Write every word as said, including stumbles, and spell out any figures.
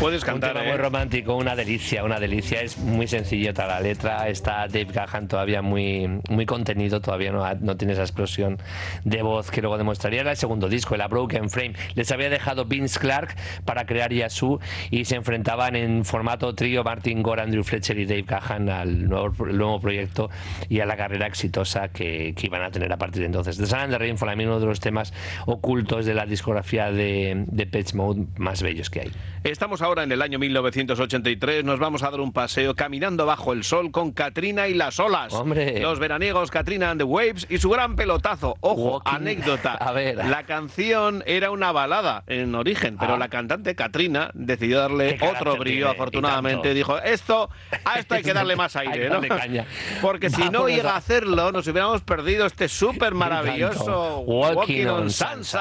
Puedes cantar, Un tema ¿eh? muy romántico, una delicia, una delicia. Es muy sencillota la letra. Está Dave Gahan todavía muy, muy contenido, todavía no, ha, no tiene esa explosión de voz que luego demostraría. Era el segundo disco, el A Broken Frame. Les había dejado Vince Clarke para crear Yazoo y se enfrentaban en formato trío Martin Gore, Andrew Fletcher y Dave Gahan al nuevo, nuevo proyecto y a la carrera exitosa que, que iban a tener a partir de entonces. The Sun and the Rainfall, a mí uno de los temas ocultos de la discografía de, de Depeche Mode más bellos que hay. Estamos ahora en el año mil novecientos ochenta y tres, nos vamos a dar un paseo caminando bajo el sol con Katrina y las olas. ¡Hombre! Los veraniegos, Katrina and the Waves y su gran pelotazo. Ojo, Walking... anécdota. A ver. La canción era una balada en origen, pero ah. la cantante Katrina decidió darle otro brillo, tiene, afortunadamente. Dijo, esto, a esto hay que darle más aire, ¿no? Caña. Porque si no llega a hacerlo, nos hubiéramos perdido este súper maravilloso Walking, Walking on on Sunshine.